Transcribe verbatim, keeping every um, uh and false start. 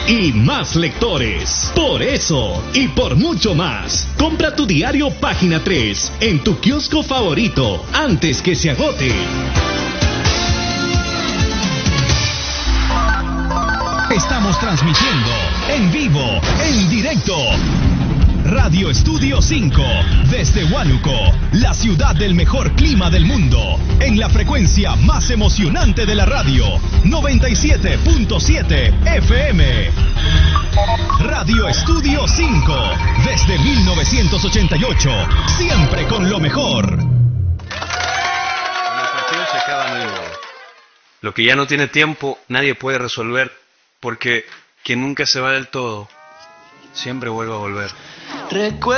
y más lectores. Por eso y por mucho más, compra tu diario Página tres en tu kiosco favorito antes que se agote. Estamos transmitiendo en vivo, en directo. Radio Estudio cinco, desde Huánuco, la ciudad del mejor clima del mundo, en la frecuencia más emocionante de la radio, noventa y siete punto siete F M. Radio Estudio cinco, desde mil novecientos ochenta y ocho, siempre con lo mejor. Cuando el partido se acaba, no hay modo. Lo que ya no tiene tiempo, nadie puede resolver, porque quien nunca se va del todo, siempre vuelve a volver. Recuerda